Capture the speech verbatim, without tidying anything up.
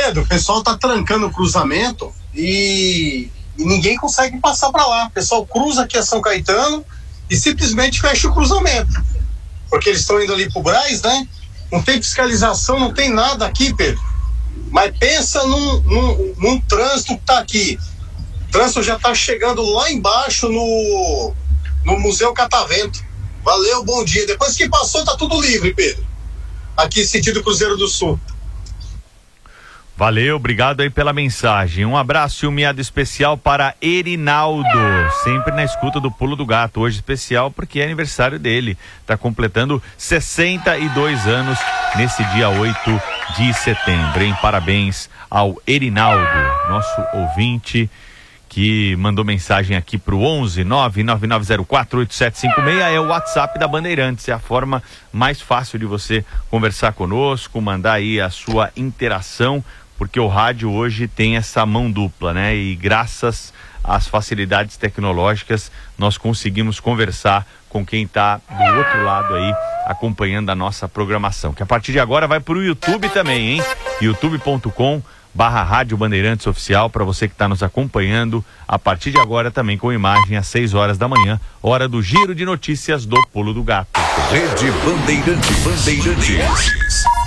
Pedro, o pessoal tá trancando o cruzamento e, e ninguém consegue passar para lá. O pessoal cruza aqui a São Caetano e simplesmente fecha o cruzamento. Porque eles estão indo ali pro Brás, né? Não tem fiscalização, não tem nada aqui, Pedro. Mas pensa num, num, num trânsito que tá aqui. O trânsito já tá chegando lá embaixo no, no Museu Catavento. Valeu, bom dia. Depois que passou, tá tudo livre, Pedro. Aqui, sentido Cruzeiro do Sul. Valeu, obrigado aí pela mensagem. Um abraço e um miado especial para Erinaldo, sempre na escuta do Pulo do Gato. Hoje especial porque é aniversário dele. Tá completando sessenta e dois anos nesse dia oito de setembro, hein? Parabéns ao Erinaldo, nosso ouvinte, que mandou mensagem aqui pro onze nove nove nove zero quatro oito sete cinco seis, é o WhatsApp da Bandeirantes, é a forma mais fácil de você conversar conosco, mandar aí a sua interação, porque o rádio hoje tem essa mão dupla, né? E graças às facilidades tecnológicas, nós conseguimos conversar com quem está do outro lado aí, acompanhando a nossa programação, que a partir de agora vai pro YouTube também, hein? youtube ponto com barra Rádio Bandeirantes Oficial, para você que está nos acompanhando a partir de agora também com imagem às seis horas da manhã, hora do giro de notícias do Pulo do Gato. Rede Bandeirantes. Bandeirantes.